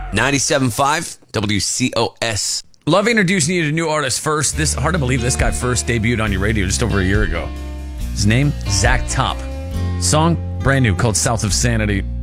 97.5 WCOS. Love introducing you to new artists first. This hard to believe this guy first debuted on your radio just over a year ago. His name, Zach Top. Song, brand new, called South of Sanity.